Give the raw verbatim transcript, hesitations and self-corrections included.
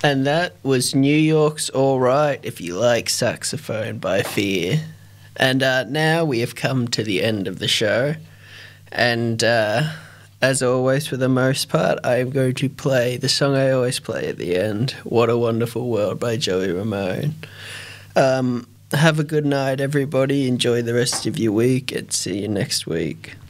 And that was New York's All Right If You Like Saxophone by Fear. And uh, now we have come to the end of the show. And uh, as always, for the most part, I am going to play the song I always play at the end, What a Wonderful World by Joey Ramone. Um, have a good night, everybody. Enjoy the rest of your week and see you next week.